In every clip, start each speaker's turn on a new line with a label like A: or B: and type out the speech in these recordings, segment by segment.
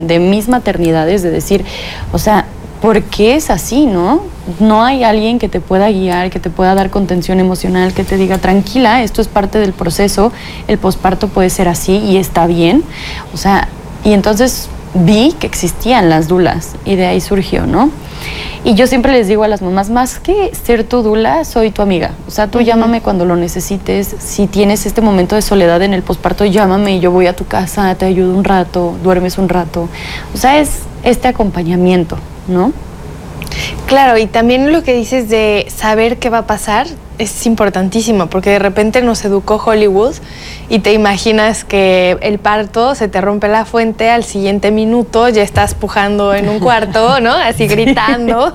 A: de mis maternidades, de decir, o sea, ¿por qué es así, no? No hay alguien que te pueda guiar, que te pueda dar contención emocional, que te diga, tranquila, esto es parte del proceso, el posparto puede ser así y está bien. O sea, y entonces vi que existían las dulas y de ahí surgió, ¿no? Y yo siempre les digo a las mamás, más que ser tu dula, soy tu amiga. O sea, tú llámame cuando lo necesites. Si tienes este momento de soledad en el posparto, llámame y yo voy a tu casa, te ayudo un rato, duermes un rato. O sea, es este acompañamiento, ¿no?
B: Claro, y también lo que dices de saber qué va a pasar es importantísimo, porque de repente nos educó Hollywood y te imaginas que el parto se te rompe la fuente, al siguiente minuto ya estás pujando en un cuarto, ¿no? Así gritando.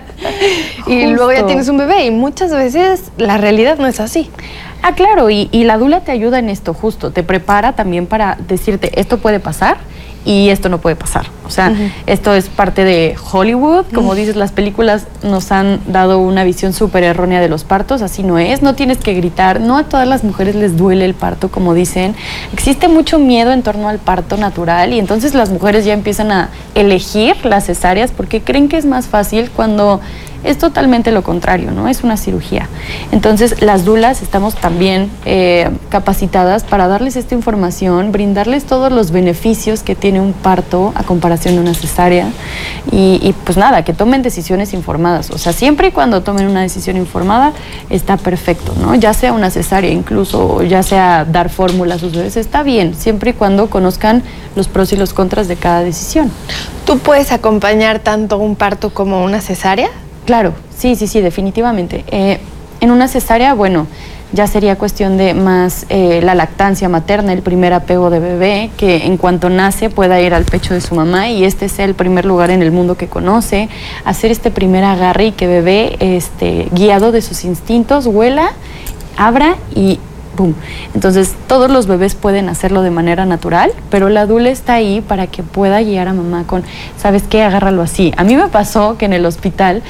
B: Y luego ya tienes un bebé y muchas veces la realidad no es así.
A: Ah, claro, y la dula te ayuda en esto, justo, te prepara también para decirte, esto puede pasar y esto no puede pasar. O sea, esto es parte de Hollywood, como dices, las películas nos han dado una visión súper errónea de los partos, así no es, no tienes que gritar, no a todas las mujeres les duele el parto, como dicen, existe mucho miedo en torno al parto natural y entonces las mujeres ya empiezan a elegir las cesáreas porque creen que es más fácil cuando es totalmente lo contrario, ¿no? Es una cirugía. Entonces, las dulas estamos también capacitadas para darles esta información, brindarles todos los beneficios que tiene un parto a comparación de una cesárea y pues nada, que tomen decisiones informadas. O sea, siempre y cuando tomen una decisión informada, está perfecto, ¿no? Ya sea una cesárea incluso, ya sea dar fórmula a sus bebés, está bien, siempre y cuando conozcan los pros y los contras de cada decisión.
B: ¿Tú puedes acompañar tanto un parto como una cesárea?
A: Claro, sí, definitivamente. En una cesárea, bueno, ya sería cuestión de más la lactancia materna, el primer apego de bebé, que en cuanto nace pueda ir al pecho de su mamá y este sea el primer lugar en el mundo que conoce, hacer este primer agarre y que bebé, guiado de sus instintos, huela, abra y ¡pum! Entonces, todos los bebés pueden hacerlo de manera natural, pero la dula está ahí para que pueda guiar a mamá con, ¿sabes qué? Agárralo así. A mí me pasó que en el hospital,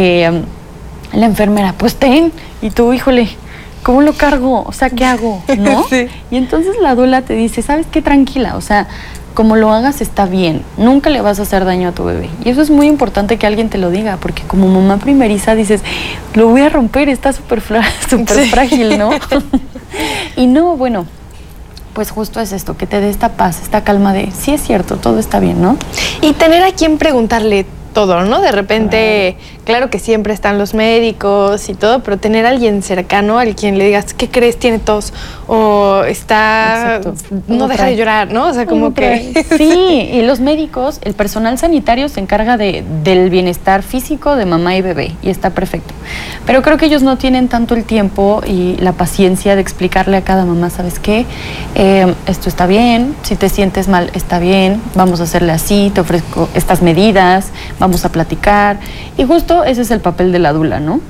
A: la enfermera, pues ten, y tú, híjole, ¿cómo lo cargo? O sea, ¿qué hago? ¿No? Sí. Y entonces la dula te dice, ¿sabes qué? Tranquila, o sea, como lo hagas está bien, nunca le vas a hacer daño a tu bebé. Y eso es muy importante que alguien te lo diga, porque como mamá primeriza dices, lo voy a romper, está súper frágil, ¿no? Y no, bueno, pues justo es esto, que te dé esta paz, esta calma de, sí es cierto, todo está bien, ¿no?
B: Y tener a quien preguntarle todo, ¿no? De repente, claro que siempre están los médicos y todo, pero tener a alguien cercano al quien le digas, ¿qué crees? Tiene tos o está, no deja de llorar, ¿no? O sea, como que...
A: Sí, y los médicos, el personal sanitario se encarga del bienestar físico de mamá y bebé y está perfecto. Pero creo que ellos no tienen tanto el tiempo y la paciencia de explicarle a cada mamá, ¿sabes qué? Esto está bien, si te sientes mal, está bien, vamos a hacerle así, te ofrezco estas medidas, vamos a platicar. Y justo ese es el papel de la dula, ¿no?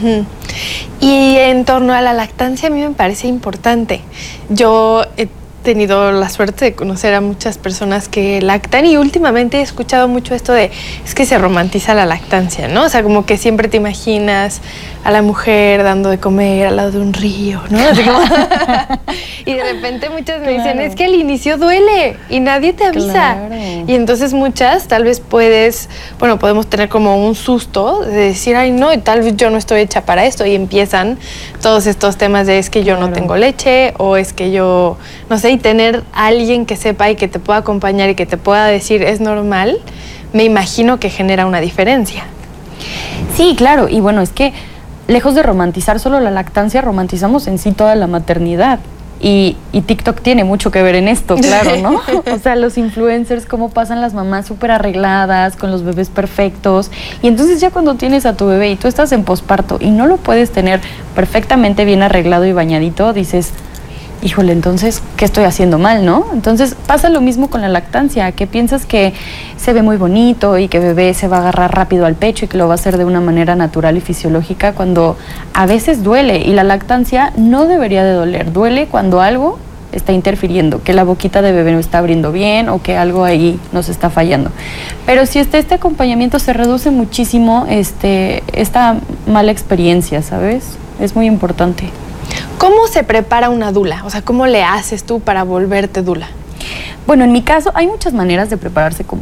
B: Y en torno a la lactancia, a mí me parece importante. Yo he tenido la suerte de conocer a muchas personas que lactan y últimamente he escuchado mucho esto de, es que se romantiza la lactancia, ¿no? O sea, como que siempre te imaginas a la mujer dando de comer al lado de un río, ¿no? Así como... Y de repente muchas me dicen, es que al inicio duele y nadie te avisa. Claro. Y entonces muchas tal vez podemos tener como un susto de decir, ay no, y tal vez yo no estoy hecha para esto. Y empiezan todos estos temas de es que yo no tengo leche o es que yo, no sé, y tener a alguien que sepa y que te pueda acompañar y que te pueda decir es normal, me imagino que genera una diferencia.
A: Sí, claro, y bueno, es que lejos de romantizar solo la lactancia, romantizamos en sí toda la maternidad. Y TikTok tiene mucho que ver en esto, claro, ¿no? O sea, los influencers, cómo pasan las mamás súper arregladas, con los bebés perfectos. Y entonces ya cuando tienes a tu bebé y tú estás en posparto y no lo puedes tener perfectamente bien arreglado y bañadito, dices, híjole, entonces, ¿qué estoy haciendo mal, no? Entonces pasa lo mismo con la lactancia, que piensas que se ve muy bonito y que bebé se va a agarrar rápido al pecho y que lo va a hacer de una manera natural y fisiológica, cuando a veces duele. Y la lactancia no debería de doler, duele cuando algo está interfiriendo, que la boquita de bebé no está abriendo bien o que algo ahí nos está fallando. Pero si este acompañamiento, se reduce muchísimo esta mala experiencia, ¿sabes? Es muy importante.
B: ¿Cómo se prepara una dula? O sea, ¿cómo le haces tú para volverte dula?
A: Bueno, en mi caso hay muchas maneras de prepararse como